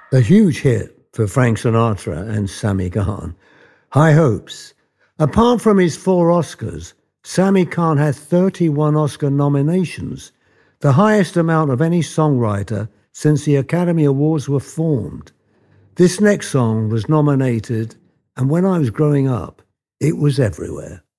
A huge hit for Frank Sinatra and Sammy Cahn. High Hopes. Apart from his 4 Oscars, Sammy Cahn had 31 Oscar nominations, the highest amount of any songwriter since the Academy Awards were formed. This next song was nominated, and when I was growing up, it was everywhere.